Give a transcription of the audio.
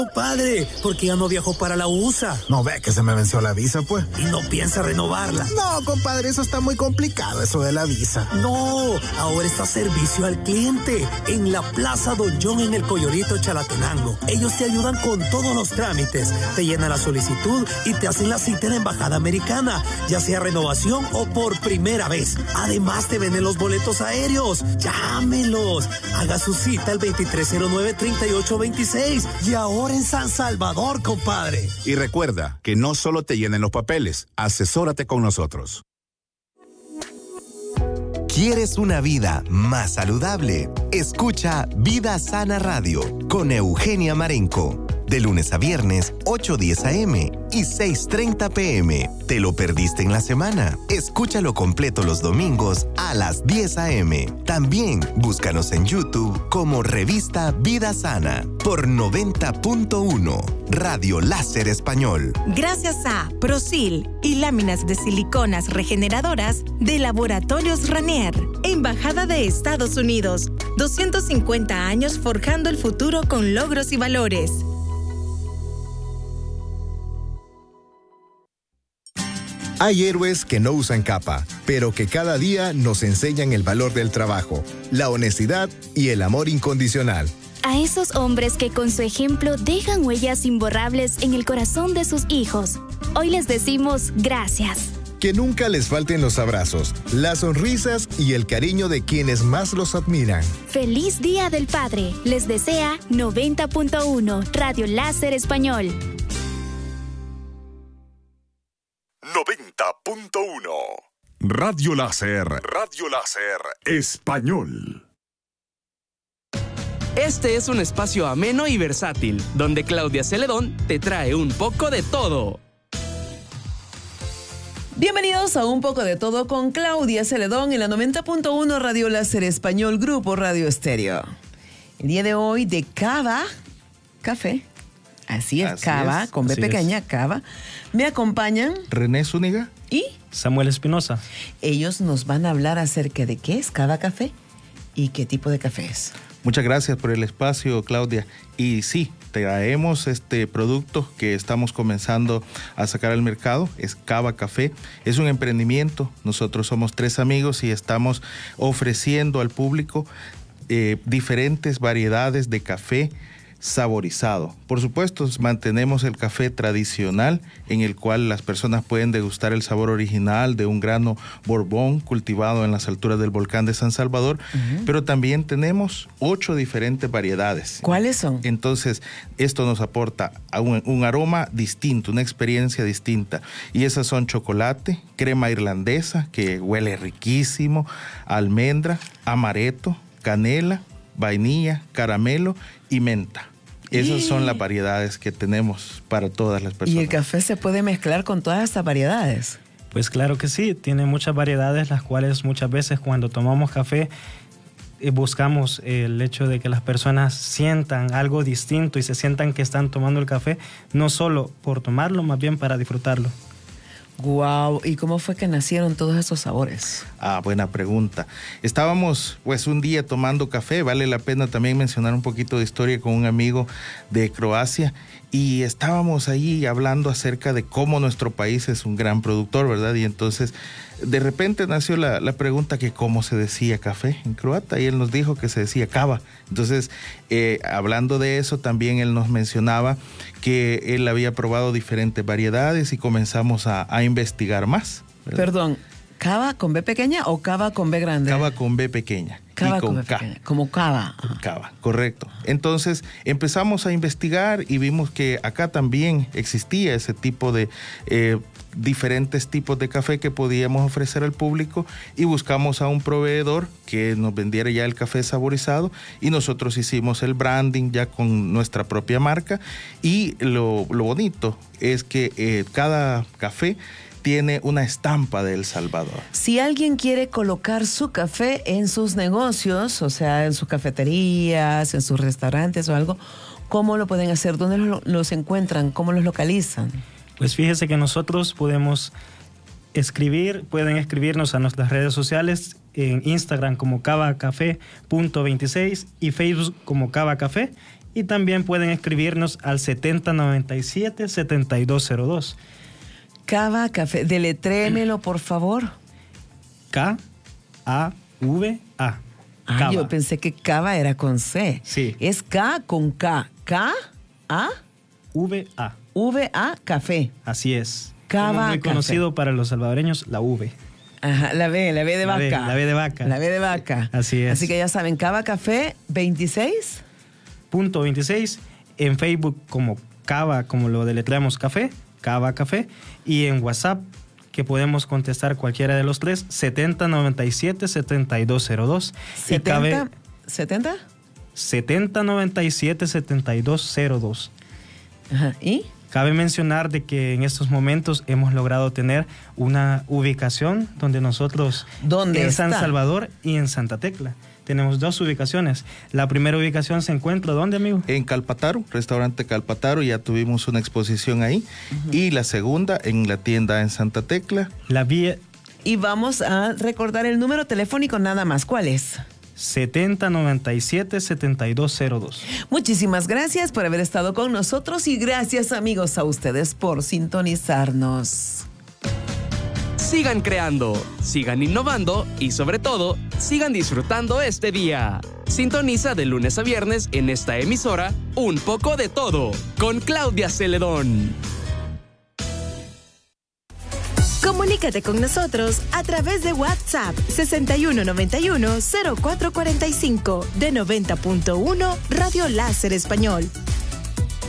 Compadre, porque ya no viajó para la USA. No ve que se me venció la visa, pues. Y no piensa renovarla. No, compadre, eso está muy complicado, eso de la visa. No, ahora está servicio al cliente en la Plaza Don John en el Coyorito Chalatenango. Ellos te ayudan con todos los trámites, te llenan la solicitud y te hacen la cita en la Embajada Americana, ya sea renovación o por primera vez. Además te venden los boletos aéreos. Llámelos. Haga su cita al 2309-3826 y ahora en San Salvador, compadre. Y recuerda que no solo te llenen los papeles, asesórate con nosotros. ¿Quieres una vida más saludable? Escucha Vida Sana Radio con Eugenia Marenco. De lunes a viernes, 8:10 a.m. y 6:30 p.m. ¿Te lo perdiste en la semana? Escúchalo completo los domingos a las 10 a.m. También búscanos en YouTube como Revista Vida Sana por 90.1 Radio Láser Español. Gracias a Prosil y láminas de siliconas regeneradoras de Laboratorios Ranier. Embajada de Estados Unidos. 250 años forjando el futuro con logros y valores. Hay héroes que no usan capa, pero que cada día nos enseñan el valor del trabajo, la honestidad y el amor incondicional. A esos hombres que con su ejemplo dejan huellas imborrables en el corazón de sus hijos. Hoy les decimos gracias. Que nunca les falten los abrazos, las sonrisas y el cariño de quienes más los admiran. ¡Feliz Día del Padre! Les desea 90.1 Radio Láser Español. 90.1 Radio Láser Español. Este es un espacio ameno y versátil, donde Claudia Celedón te trae un poco de todo. Bienvenidos a Un poco de todo con Claudia Celedón en la 90.1 Radio Láser Español, Grupo Radio Estéreo. El día de hoy de Cava Café. Así es, Cava, con B pequeña, Cava. Me acompañan René Zúñiga y Samuel Espinosa. Ellos nos van a hablar acerca de qué es Cava Café y qué tipo de café es. Muchas gracias por el espacio, Claudia. Y sí, traemos este producto que estamos comenzando a sacar al mercado, es Cava Café. Es un emprendimiento, nosotros somos 3 amigos y estamos ofreciendo al público diferentes variedades de café saborizado. Por supuesto, mantenemos el café tradicional en el cual las personas pueden degustar el sabor original de un grano Borbón cultivado en las alturas del volcán de San Salvador, pero también tenemos 8 diferentes variedades. ¿Cuáles son? Entonces, esto nos aporta un aroma distinto, una experiencia distinta. Y esas son chocolate, crema irlandesa, que huele riquísimo, almendra, amaretto, canela, vainilla, caramelo y menta. Esas son las variedades que tenemos para todas las personas. ¿Y el café se puede mezclar con todas estas variedades? Pues claro que sí, tiene muchas variedades, las cuales muchas veces cuando tomamos café buscamos el hecho de que las personas sientan algo distinto y se sientan que están tomando el café, no solo por tomarlo, más bien para disfrutarlo. Wow, ¿y cómo fue que nacieron todos esos sabores? Buena pregunta. Estábamos pues un día tomando café, vale la pena también mencionar un poquito de historia con un amigo de Croacia y estábamos ahí hablando acerca de cómo nuestro país es un gran productor, ¿verdad? Y entonces de repente nació la pregunta que cómo se decía café en croata y él nos dijo que se decía cava. Entonces, hablando de eso, también él nos mencionaba que él había probado diferentes variedades y comenzamos a investigar más, ¿verdad? Perdón, ¿cava con B pequeña o cava con B grande? Cava con B pequeña. Cava y con B K. pequeña, como cava. Cava, correcto. Entonces empezamos a investigar y vimos que acá también existía ese tipo de diferentes tipos de café que podíamos ofrecer al público y buscamos a un proveedor que nos vendiera ya el café saborizado y nosotros hicimos el branding ya con nuestra propia marca y lo bonito es que cada café tiene una estampa de El Salvador. Si alguien quiere colocar su café en sus negocios, o sea, en sus cafeterías, en sus restaurantes o algo, ¿cómo lo pueden hacer? ¿Dónde los encuentran? ¿Cómo los localizan? Pues fíjese que nosotros podemos pueden escribirnos a nuestras redes sociales en Instagram como cavacafé.26 y Facebook como Cava Café Y también pueden escribirnos al 7097-7202. Cava Café, deletrémelo, por favor. K-A-V-A. Yo pensé que Cava era con C. Sí. Es K con K. K-A. V-A. V-A, café. Así es. Cava muy Café. Conocido para los salvadoreños, la V. Ajá, la B de vaca. La B de vaca. La B de vaca. Así es. Así que ya saben, Cava Café 26. Punto 26. En Facebook como Cava, como lo deletreamos café, Cava Café. Y en WhatsApp, que podemos contestar cualquiera de los tres, 7097-7202. ¿70? 7097-7202. Ajá. ¿Y? Cabe mencionar de que en estos momentos hemos logrado tener una ubicación donde nosotros en San Salvador y en Santa Tecla. Tenemos 2 ubicaciones. La primera ubicación se encuentra, ¿dónde, amigo? En Calpataro, restaurante Calpataro, ya tuvimos una exposición ahí. Y la segunda en la tienda en Santa Tecla. La vía. Y vamos a recordar el número telefónico nada más. ¿Cuál es? 7097-7202. Muchísimas gracias por haber estado con nosotros y gracias, amigos, a ustedes por sintonizarnos. Sigan creando, sigan innovando y sobre todo, sigan disfrutando este día. Sintoniza de lunes a viernes en esta emisora Un poco de todo con Claudia Celedón. Comunícate con nosotros a través de WhatsApp 6191-0445 de 90.1 Radio Láser Español